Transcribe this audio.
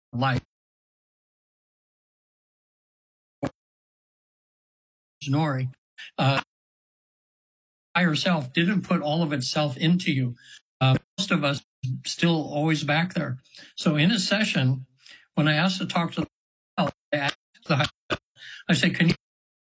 life. Nori, higher self didn't put all of itself into you. Most of us still always back there. So in a session, when I asked to talk to the I say, can you